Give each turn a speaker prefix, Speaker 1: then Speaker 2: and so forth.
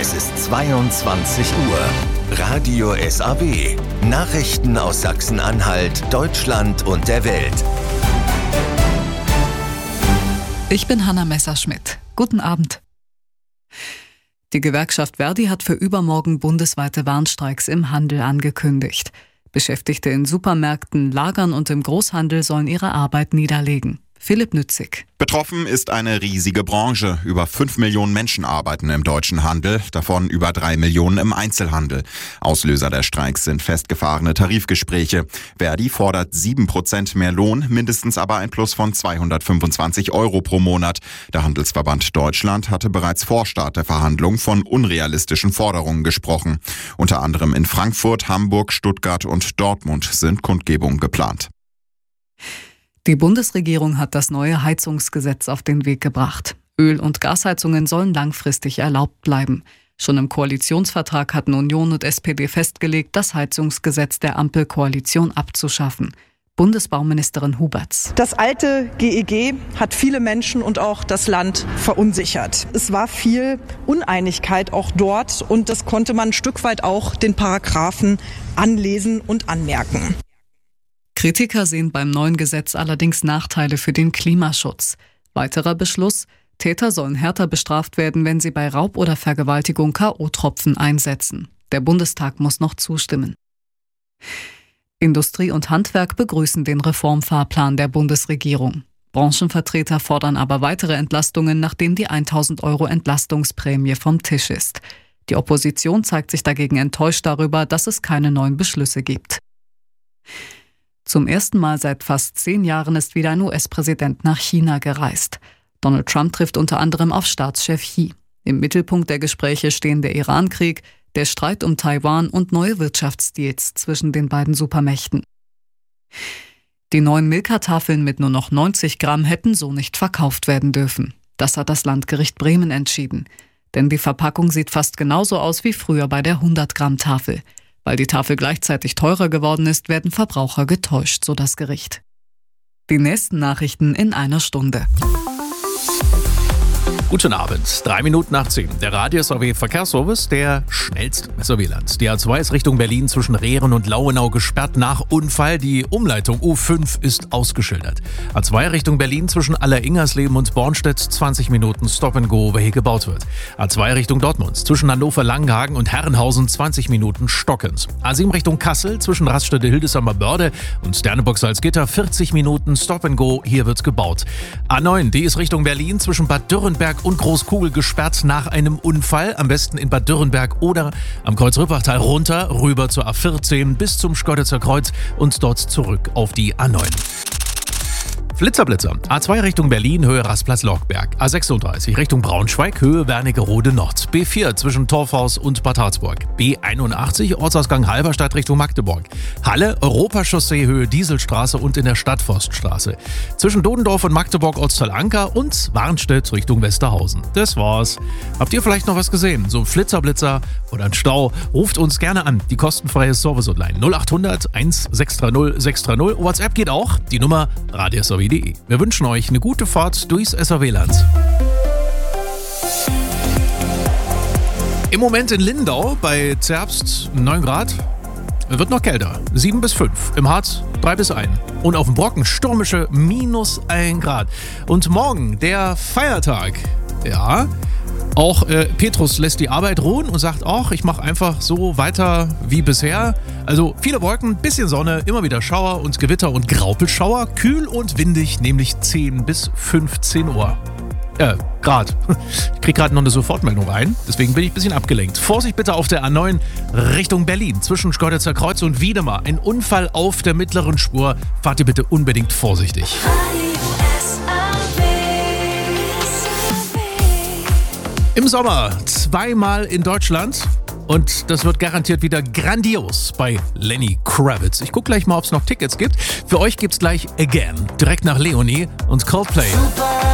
Speaker 1: Es ist 22 Uhr. Radio SAW. Nachrichten aus Sachsen-Anhalt, Deutschland und der Welt.
Speaker 2: Ich bin Hanna Messerschmidt. Guten Abend. Die Gewerkschaft Verdi hat für übermorgen bundesweite Warnstreiks im Handel angekündigt. Beschäftigte in Supermärkten, Lagern und im Großhandel sollen ihre Arbeit niederlegen. Philipp Nützig.
Speaker 3: Betroffen ist eine riesige Branche. Über 5 Millionen Menschen arbeiten im deutschen Handel, davon über 3 Millionen im Einzelhandel. Auslöser der Streiks sind festgefahrene Tarifgespräche. Verdi fordert 7% mehr Lohn, mindestens aber ein Plus von 225 € pro Monat. Der Handelsverband Deutschland hatte bereits vor Start der Verhandlungen von unrealistischen Forderungen gesprochen. Unter anderem in Frankfurt, Hamburg, Stuttgart und Dortmund sind Kundgebungen geplant.
Speaker 2: Die Bundesregierung hat das neue Heizungsgesetz auf den Weg gebracht. Öl- und Gasheizungen sollen langfristig erlaubt bleiben. Schon im Koalitionsvertrag hatten Union und SPD festgelegt, das Heizungsgesetz der Ampelkoalition abzuschaffen. Bundesbauministerin Huberts.
Speaker 4: Das alte GEG hat viele Menschen und auch das Land verunsichert. Es war viel Uneinigkeit auch dort und das konnte man ein Stück weit auch den Paragraphen anlesen und anmerken.
Speaker 2: Kritiker sehen beim neuen Gesetz allerdings Nachteile für den Klimaschutz. Weiterer Beschluss: Täter sollen härter bestraft werden, wenn sie bei Raub oder Vergewaltigung K.O.-Tropfen einsetzen. Der Bundestag muss noch zustimmen. Industrie und Handwerk begrüßen den Reformfahrplan der Bundesregierung. Branchenvertreter fordern aber weitere Entlastungen, nachdem die 1.000 € Entlastungsprämie vom Tisch ist. Die Opposition zeigt sich dagegen enttäuscht darüber, dass es keine neuen Beschlüsse gibt. Zum ersten Mal seit fast 10 Jahren ist wieder ein US-Präsident nach China gereist. Donald Trump trifft unter anderem auf Staatschef Xi. Im Mittelpunkt der Gespräche stehen der Iran-Krieg, der Streit um Taiwan und neue Wirtschaftsdeals zwischen den beiden Supermächten. Die neuen Milka-Tafeln mit nur noch 90 Gramm hätten so nicht verkauft werden dürfen. Das hat das Landgericht Bremen entschieden. Denn die Verpackung sieht fast genauso aus wie früher bei der 100-Gramm-Tafel. Weil die Tafel gleichzeitig teurer geworden ist, werden Verbraucher getäuscht, so das Gericht. Die nächsten Nachrichten in einer Stunde.
Speaker 5: Guten Abend, 3 Minuten nach 10. Der Radio SAW Verkehrsservice, der schnellste im SAW-Land. Die A2 ist Richtung Berlin zwischen Rehren und Lauenau gesperrt nach Unfall. Die Umleitung U5 ist ausgeschildert. A2 Richtung Berlin zwischen Aller-Ingersleben und Bornstedt 20 Minuten Stop-and-Go, weil hier gebaut wird. A2 Richtung Dortmund zwischen Hannover-Langenhagen und Herrenhausen 20 Minuten stockend. A7 Richtung Kassel zwischen Raststätte-Hildesheimer Börde und Sterneburg-Salzgitter 40 Minuten Stop-and-Go, hier wird gebaut. A9, die ist Richtung Berlin zwischen Bad Dürrenberg und Großkugel gesperrt nach einem Unfall. Am besten in Bad Dürrenberg oder am Kreuz-Rüppachtal runter, rüber zur A14 bis zum Schkeuditzer Kreuz und dort zurück auf die A9. Blitzerblitzer. A2 Richtung Berlin, Höhe Rastplatz-Lochberg. A36 Richtung Braunschweig, Höhe Wernigerode Nord. B4 zwischen Torfhaus und Bad Harzburg. B81 Ortsausgang Halberstadt Richtung Magdeburg. Halle, Europachaussee, Höhe Dieselstraße und in der Stadtforststraße. Zwischen Dodendorf und Magdeburg Ortsteil Anker und Warnstedt Richtung Westerhausen. Das war's. Habt ihr vielleicht noch was gesehen? So ein Flitzerblitzer oder ein Stau? Ruft uns gerne an. Die kostenfreie Service-Hotline 0800 1630 630. WhatsApp geht auch. Die Nummer radiosw.de. Wir wünschen euch eine gute Fahrt durchs SAW-Land. Im Moment in Lindau bei Zerbst 9 Grad. Wird noch kälter. 7 bis 5. Im Harz 3 bis 1. Und auf dem Brocken stürmische -1 Grad. Und morgen der Feiertag. Ja. Auch Petrus lässt die Arbeit ruhen und sagt auch, ich mache einfach so weiter wie bisher. Also viele Wolken, bisschen Sonne, immer wieder Schauer und Gewitter und Graupelschauer. Kühl und windig, nämlich 10 bis 15 Uhr. Grad. Ich krieg gerade noch eine Sofortmeldung rein, deswegen bin ich ein bisschen abgelenkt. Vorsicht bitte auf der A9 Richtung Berlin, zwischen Schkeuditzer Kreuz und Wiedemar. Ein Unfall auf der mittleren Spur. Fahrt ihr bitte unbedingt vorsichtig. Im Sommer 2-mal in Deutschland und das wird garantiert wieder grandios bei Lenny Kravitz. Ich gucke gleich mal, ob es noch Tickets gibt. Für euch gibt's gleich Again, direkt nach Leonie und Coldplay.
Speaker 6: Super.